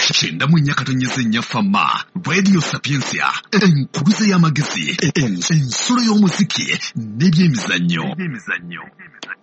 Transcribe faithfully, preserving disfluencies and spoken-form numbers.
Kenda mu nyakatonyeze nnya fama Radio Sapiensia enkuluze y'amagezi ensolo y'omuziki n'ebyemizannyo.